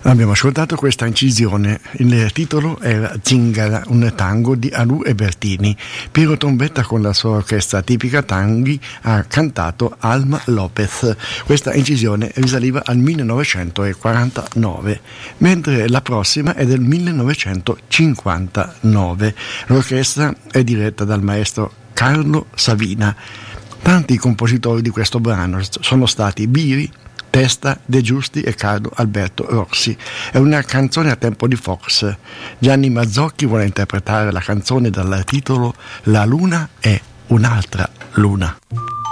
Abbiamo ascoltato questa incisione, il titolo era Zingara, un tango di Aru e Bertini. Piero Trombetta con la sua orchestra tipica tanghi ha cantato Alma Lopez. Questa incisione risaliva al 1949, mentre la prossima è del 1959. L'orchestra è diretta dal maestro Carlo Savina. Tanti compositori di questo brano sono stati Biri, Testa, De Giusti e Carlo Alberto Rossi. È una canzone a tempo di Fox. Gianni Mazzocchi vuole interpretare la canzone dal titolo La luna è un'altra luna.